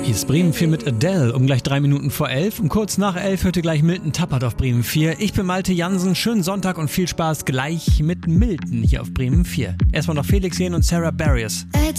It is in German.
Hier ist Bremen 4 mit Adele um gleich 3 Minuten vor 11 und kurz nach 11 hörte gleich Milton Tappert auf Bremen 4. Ich bin Malte Jansen, schönen Sonntag und viel Spaß gleich mit Milton hier auf Bremen 4. Erstmal noch Felix Jähn und Sarah Barrios.